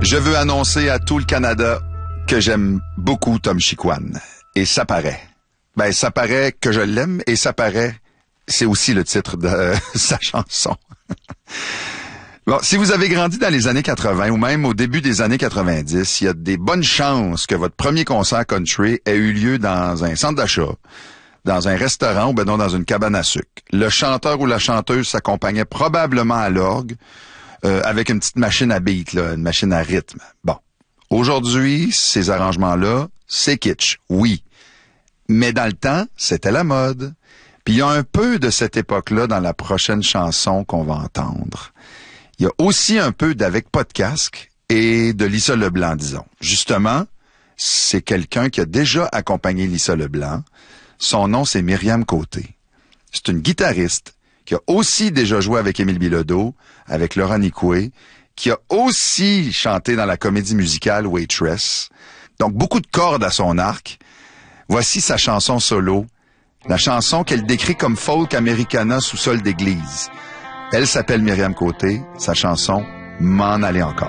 Je veux annoncer à tout le Canada que j'aime beaucoup Tom Chicoine. Et ça paraît. Ben, ça paraît que je l'aime et ça paraît, c'est aussi le titre de sa chanson. Bon, si vous avez grandi dans les années 80 ou même au début des années 90, il y a des bonnes chances que votre premier concert country ait eu lieu dans un centre d'achat, dans un restaurant ou ben non dans une cabane à sucre. Le chanteur ou la chanteuse s'accompagnait probablement à l'orgue avec une petite machine à beat, là, une machine à rythme. Bon, aujourd'hui, ces arrangements-là, c'est kitsch, oui. Mais dans le temps, c'était la mode. Puis il y a un peu de cette époque-là dans la prochaine chanson qu'on va entendre. Il y a aussi un peu d'Avec pas de casque et de Lisa Leblanc, disons. Justement, c'est quelqu'un qui a déjà accompagné Lisa Leblanc. Son nom, c'est Myriam Côté. C'est une guitariste qui a aussi déjà joué avec Émile Bilodeau, avec Laurent Nicoué, qui a aussi chanté dans la comédie musicale Waitress. Donc, beaucoup de cordes à son arc. Voici sa chanson solo, la chanson qu'elle décrit comme folk americana sous sol d'église. Elle s'appelle Myriam Côté, sa chanson « M'en aller encore ».